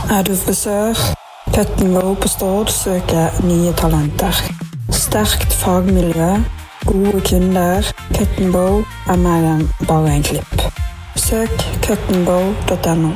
Er du frisør? Cut & Go på Stord søker nye talenter. Sterkt fagmiljø, gode kunder. Cut & Go er mer enn bare en klipp. Søk cutandgo.no.